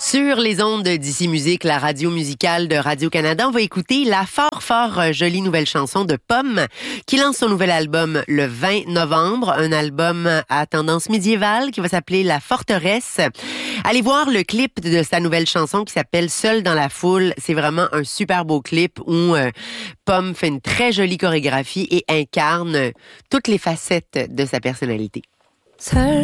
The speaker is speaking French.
Sur les ondes d'Ici Musique, la radio musicale de Radio-Canada, on va écouter la fort jolie nouvelle chanson de Pomme qui lance son nouvel album le 20 novembre, un album à tendance médiévale qui va s'appeler La Forteresse. Allez voir le clip de sa nouvelle chanson qui s'appelle Seul dans la foule. C'est vraiment un super beau clip où Pomme fait une très jolie chorégraphie et incarne toutes les facettes de sa personnalité. Seul